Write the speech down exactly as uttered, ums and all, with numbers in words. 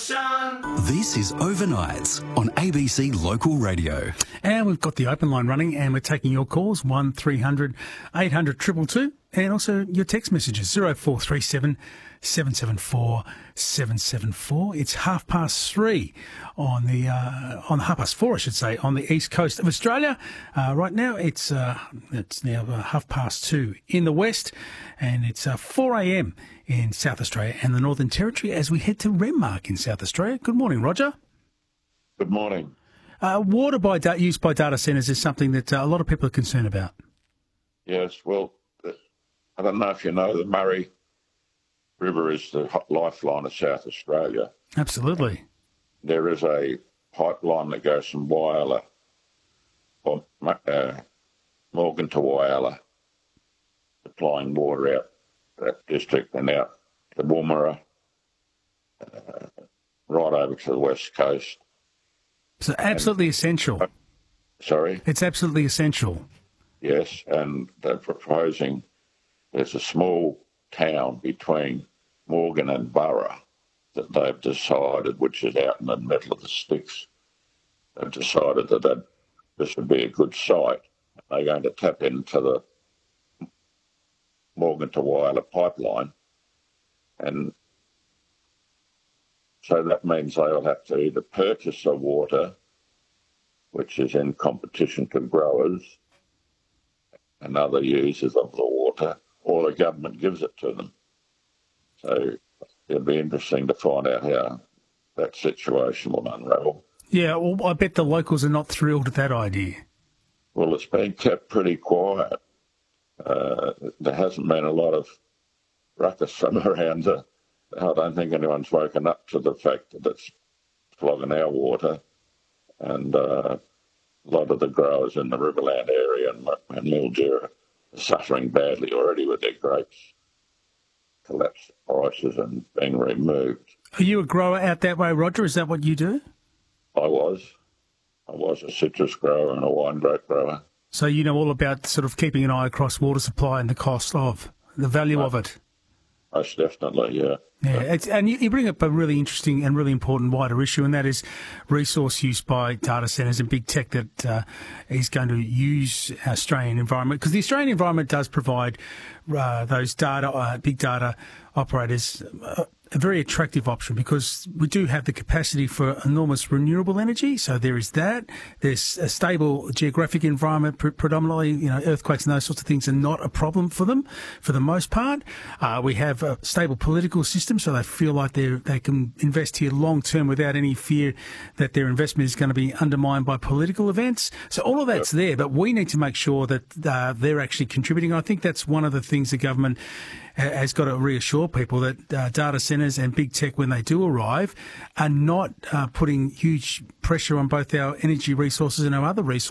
Junction. This is Overnights on A B C Local Radio. And we've got the open line running, and we're taking your calls, one three hundred eight hundred two two two, and also your text messages, zero four three seven seven seven four seven seven four. It's half past three on the, uh, on half past four, I should say, on the east coast of Australia. Uh, right now, it's, uh, it's now uh, half past two in the west, and it's uh, four a.m. in South Australia and the Northern Territory as we head to Renmark in South Australia. Good morning, Roger. Good morning. Uh, water by da- use by data centres is something that uh, a lot of people are concerned about. Yes, well, I don't know if you know, the Murray River is the lifeline of South Australia. Absolutely. There is a pipeline that goes from Whyalla, or, uh, Morgan to Whyalla, supplying water out that district and out to Woomera, uh, right over to the west coast. So absolutely and, essential. Uh, sorry? It's absolutely essential. Yes, and they're proposing there's a small town between Morgan and Burra that they've decided, which is out in the middle of the sticks, they've decided that, that this would be a good site. They're going to tap into the Morgan to Whyalla pipeline, and so that means they'll have to either purchase the water, which is in competition to growers and other users of the water, or the government gives it to them. So it'll be interesting to find out how that situation will unravel. Yeah, well, I bet the locals are not thrilled at that idea. Well, it's been kept pretty quiet. Uh, there hasn't been a lot of ruckus from around. The, I don't think anyone's woken up to the fact that it's flogging our water, and uh, a lot of the growers in the Riverland area and, and Mildura are suffering badly already with their grapes collapsed prices and being removed. Are you a grower out that way, Roger? Is that what you do? I was. I was a citrus grower and a wine grape grower. So you know all about sort of keeping an eye across water supply and the cost of, the value most, of it. Most definitely, yeah. Yeah, it's, and you, you bring up a really interesting and really important wider issue, and that is resource use by data centres and big tech that uh, is going to use Australian environment, because the Australian environment does provide uh, those data, uh, big data operators uh, a very attractive option, because we do have the capacity for enormous renewable energy. So there is that. There's a stable geographic environment, pre- predominantly, you know, earthquakes and those sorts of things are not a problem for them for the most part. Uh, we have a stable political system, so they feel like they they can invest here long term without any fear that their investment is going to be undermined by political events. So all of that's there, but we need to make sure that uh, they're actually contributing. I think that's one of the things the government has got to reassure people, that uh, data centres and big tech, when they do arrive, are not uh, putting huge pressure on both our energy resources and our other resources.